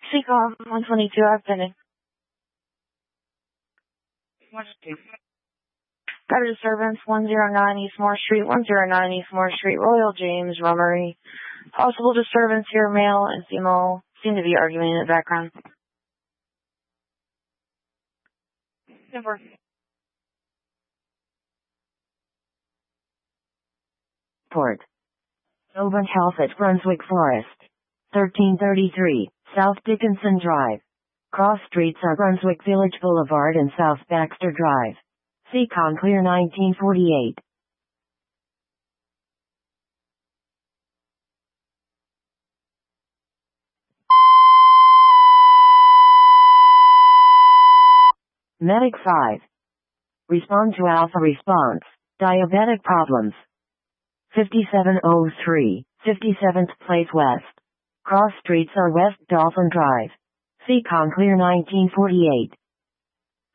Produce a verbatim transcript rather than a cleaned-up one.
Seacom, one twenty-two, I've been in. Got a disturbance, one oh nine East Moore Street, one oh nine East Moore Street, Royal James, Rummery. Possible disturbance here, male and female seem to be arguing in the background. Number. Port. Oban Health at Brunswick Forest. thirteen thirty-three, South Dickinson Drive. Cross streets are Brunswick Village Boulevard and South Baxter Drive. Seacom clear nineteen forty-eight. Medic five. Respond to Alpha response. Diabetic problems. fifty-seven oh three, fifty-seventh Place West. Cross streets are West Dolphin Drive. Seacom clear nineteen forty-eight.